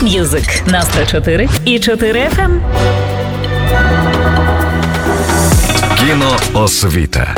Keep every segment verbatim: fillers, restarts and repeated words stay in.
Топ М'юзик на сто чотири і чотири еф ем. Кіноосвіта.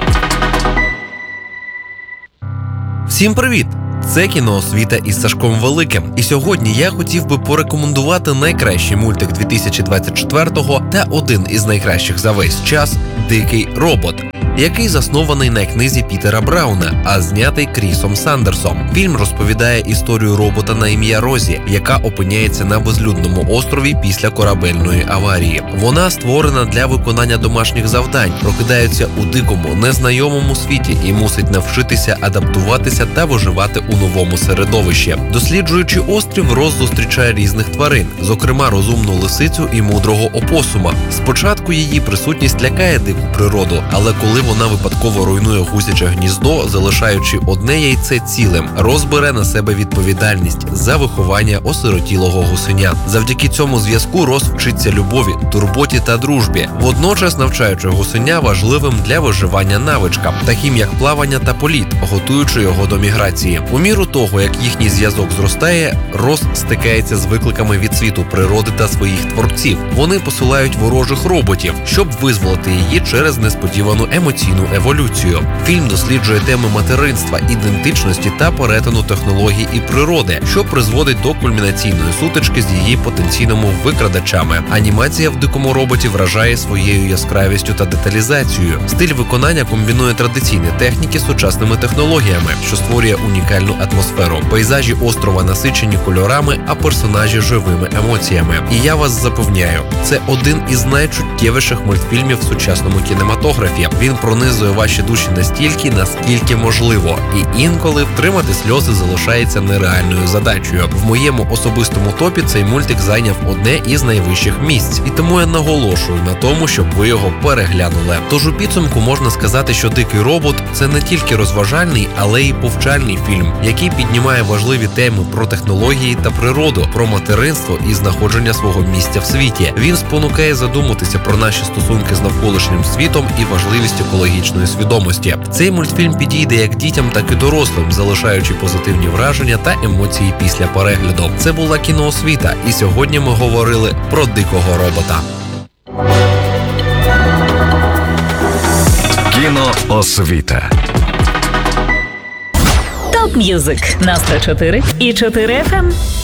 Всім привіт! Це «Кіноосвіта» із Сашком Великим. І сьогодні я хотів би порекомендувати найкращий мультик дві тисячі двадцять четвертого та один із найкращих за весь час «Дикий робот», який заснований на книзі Пітера Брауна, а знятий Крісом Сандерсом. Фільм розповідає історію робота на ім'я Розі, яка опиняється на безлюдному острові після корабельної аварії. Вона створена для виконання домашніх завдань, прокидається у дикому, незнайомому світі і мусить навчитися адаптуватися та виживати у новому середовищі. Досліджуючи острів, Роз зустрічає різних тварин, зокрема розумну лисицю і мудрого опосума. Спочатку її присутність лякає дику природу, але коли вона випадково руйнує гусяче гніздо, залишаючи одне яйце цілим, Роз бере на себе відповідальність за виховання осиротілого гусеня. Завдяки цьому зв'язку Роз вчиться любові, турботі та дружбі, водночас навчаючи гусеня важливим для виживання навичкам, таким як плавання та політ, готуючи його до міграції. У міру того, як їхній зв'язок зростає, Роз стикається з викликами від світу природи та своїх творців. Вони посилають ворожих роботів, щоб визволити її через несподівану емоційну еволюцію. Фільм досліджує теми материнства, ідентичності та перетину технологій і природи, що призводить до кульмінаційної сутички з її потенційними викрадачами. Анімація в «Дикому роботі» вражає своєю яскравістю та деталізацією. Стиль виконання комбінує традиційні техніки з сучасними технологіями, що створює унікальну атмосферу. Пейзажі острова насичені кольорами, а персонажі живими емоціями. І я вас запевняю, це один із найчуттєвіших мультфільмів в сучасному кінематографі. Він пронизує ваші душі настільки, наскільки можливо. І інколи втримати сльози залишається нереальною задачею. В моєму особистому топі цей мультик зайняв одне із найвищих місць. І тому я наголошую на тому, щоб ви його переглянули. Тож у підсумку можна сказати, що «Дикий робот» – це не тільки розважальний, але й повчальний фільм, який піднімає важливі теми про технології та природу, про материнство і знаходження свого місця в світі. Він спонукає задуматися про наші стосунки з навколишнім світом і важливість екологічної свідомості. Цей мультфільм підійде як дітям, так і дорослим, залишаючи позитивні враження та емоції після перегляду. Це була «Кіноосвіта», і сьогодні ми говорили про дикого робота. Кіноосвіта. Топ М'юзик на сто чотири і чотири еф ем.